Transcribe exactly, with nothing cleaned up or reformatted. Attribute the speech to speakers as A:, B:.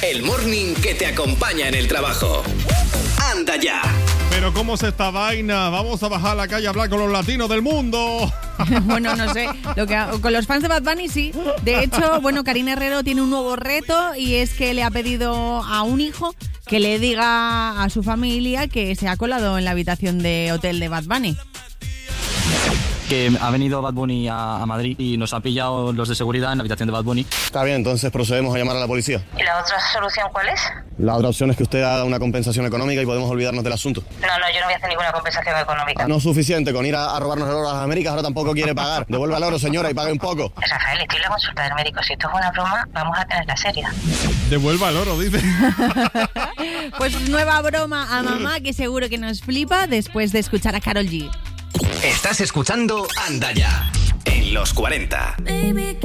A: el morning que te acompaña en el trabajo. ¡Anda ya!
B: Pero ¿cómo es esta vaina? Vamos a bajar a la calle a hablar con los latinos del mundo.
C: Bueno, no sé. Lo que, con los fans de Bad Bunny sí. De hecho, bueno, Karina Herrero tiene un nuevo reto y es que le ha pedido a un hijo que le diga a su familia que se ha colado en la habitación de hotel de Bad Bunny.
D: Que ha venido Bad Bunny a, a Madrid y nos ha pillado los de seguridad en la habitación de Bad Bunny.
E: Está bien, entonces procedemos a llamar a la policía.
F: ¿Y la otra solución cuál es?
E: La otra opción es que usted haga una compensación económica y podemos olvidarnos del asunto.
F: No, no, yo no voy a hacer ninguna compensación económica.
E: No es suficiente con ir a, a robarnos el oro a las Américas, ahora tampoco quiere pagar. Devuelva el oro, señora, y pague un poco.
F: Rafael, estoy en la consulta del médico. Si esto es una broma, vamos a tenerla seria.
B: Devuelva el oro, dice.
C: Pues nueva broma a mamá que seguro que nos flipa después de escuchar a Karol G.
A: Estás escuchando Anda ya, en los cuarenta.